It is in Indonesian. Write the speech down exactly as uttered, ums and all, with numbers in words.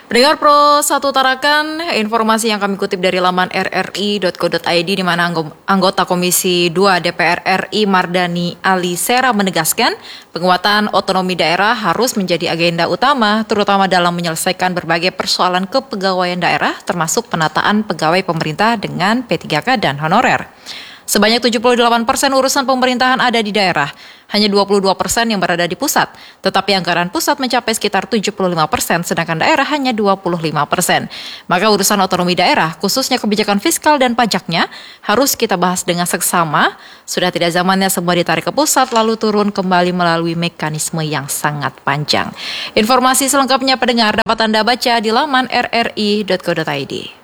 Pendengar Pro satu Tarakan, informasi yang kami kutip dari laman r r i dot co dot i d di mana anggota Komisi dua D P R R I Mardani Alisera menegaskan penguatan otonomi daerah harus menjadi agenda utama terutama dalam menyelesaikan berbagai persoalan kepegawaian daerah termasuk penataan pegawai pemerintah dengan P tiga K dan honorer. Sebanyak tujuh puluh delapan persen urusan pemerintahan ada di daerah, hanya dua puluh dua persen yang berada di pusat. Tetapi anggaran pusat mencapai sekitar tujuh puluh lima persen, sedangkan daerah hanya dua puluh lima persen. Maka urusan otonomi daerah, khususnya kebijakan fiskal dan pajaknya, harus kita bahas dengan seksama. Sudah tidak zamannya semua ditarik ke pusat, lalu turun kembali melalui mekanisme yang sangat panjang. Informasi selengkapnya pendengar dapat Anda baca di laman r r i dot co dot i d.